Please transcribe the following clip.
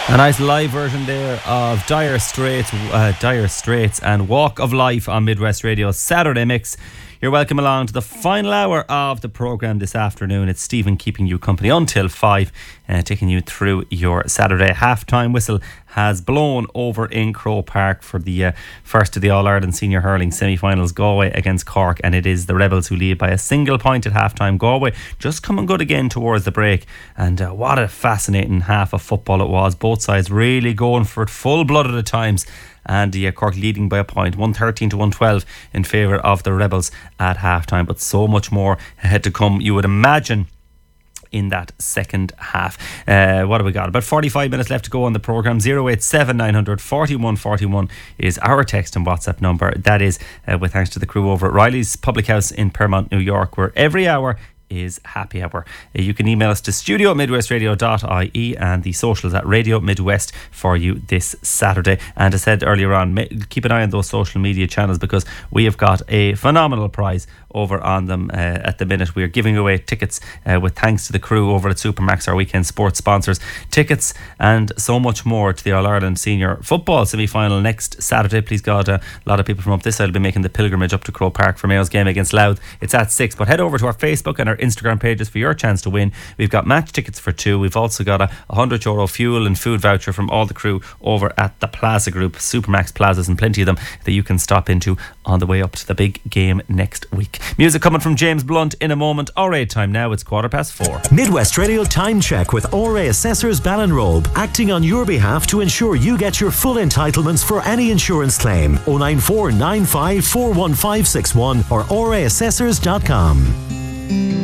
A nice live version there of Dire Straits and Walk of Life on Midwest Radio's Saturday Mix. You're welcome along to the final hour of the programme this afternoon. It's Stephen keeping you company until 5, taking you through your Saturday. Half-time whistle has blown over in Croke Park for the first of the All-Ireland Senior Hurling semi-finals, Galway against Cork, and it is the Rebels who lead by a single point at half-time. Galway just coming good again towards the break, and what a fascinating half of football it was. Both sides really going for it full-blooded at times, and Cork leading by a point, 113 to 112 in favour of the Rebels at half-time, but so much more ahead to come, you would imagine, in that second half. What have we got? About 45 minutes left to go on the programme. 087 900 41 41 is our text and WhatsApp number. That is with thanks to the crew over at Riley's Public House in Permont, New York, where every hour is happy hour. You can email us to studio@midwestradio.ie, and the socials at Radio Midwest for you this Saturday. And as I said earlier on, keep an eye on those social media channels, because we have got a phenomenal prize over on them at the minute. We are giving away tickets with thanks to the crew over at Supermax, our weekend sports sponsors. Tickets and so much more to the All-Ireland Senior Football semi-final next Saturday. Please God, a lot of people from up this side will be making the pilgrimage up to Croke Park for Mayo's game against Louth. It's at 6, but head over to our Facebook and our Instagram pages for your chance to win. We've got match tickets for 2. We've also got a €100 fuel and food voucher from all the crew over at the Plaza Group, Supermax Plazas, and plenty of them that you can stop into on the way up to the big game next week. Music coming from James Blunt in a moment. RA time now, it's 4:15. Midwest Radio Time Check with RA Assessors Ballinrobe, acting on your behalf to ensure you get your full entitlements for any insurance claim. 094 95 41561 or raassessors.com.